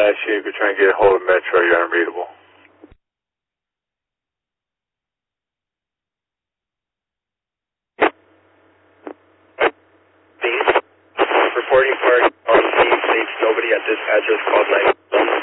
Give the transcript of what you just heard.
Dash, if you're trying to get a hold of Metro, you're unreadable. Reporting for RC states nobody at this address called 9.